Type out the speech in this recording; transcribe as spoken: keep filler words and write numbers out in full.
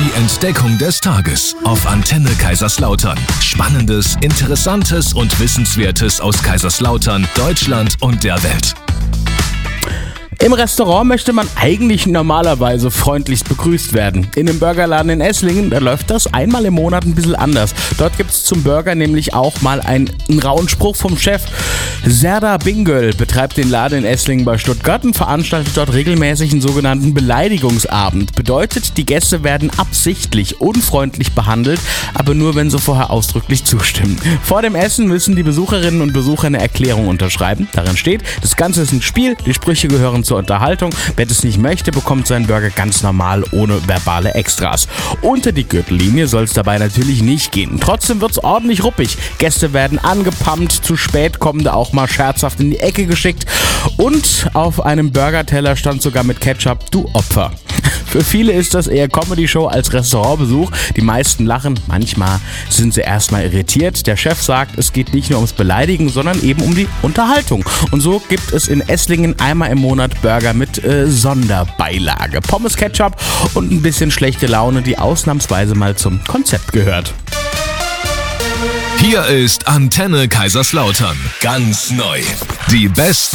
Die Entdeckung des Tages auf Antenne Kaiserslautern. Spannendes, Interessantes und Wissenswertes aus Kaiserslautern, Deutschland und der Welt. Im Restaurant möchte man eigentlich normalerweise freundlichst begrüßt werden. In einem Burgerladen in Esslingen, da läuft das einmal im Monat ein bisschen anders. Dort gibt es zum Burger nämlich auch mal einen, einen rauen Spruch vom Chef. Serdar Bingöl betreibt den Laden in Esslingen bei Stuttgart und veranstaltet dort regelmäßig einen sogenannten Beleidigungsabend. Bedeutet, die Gäste werden absichtlich unfreundlich behandelt, aber nur, wenn sie vorher ausdrücklich zustimmen. Vor dem Essen müssen die Besucherinnen und Besucher eine Erklärung unterschreiben. Darin steht, das Ganze ist ein Spiel, die Sprüche gehören zur Unterhaltung. Wer das nicht möchte, bekommt seinen Burger ganz normal, ohne verbale Extras. Unter die Gürtellinie soll es dabei natürlich nicht gehen. Trotzdem wird es ordentlich ruppig. Gäste werden angepammt, zu spät kommende auch mal scherzhaft in die Ecke geschickt und auf einem Burgerteller stand sogar mit Ketchup, du Opfer. Für viele ist das eher Comedy-Show als Restaurantbesuch. Die meisten lachen, manchmal sind sie erstmal irritiert. Der Chef sagt, es geht nicht nur ums Beleidigen, sondern eben um die Unterhaltung. Und so gibt es in Esslingen einmal im Monat Burger mit äh, Sonderbeilage. Pommes, Ketchup und ein bisschen schlechte Laune, die ausnahmsweise mal zum Konzept gehört. Hier ist Antenne Kaiserslautern. Ganz neu. Die besten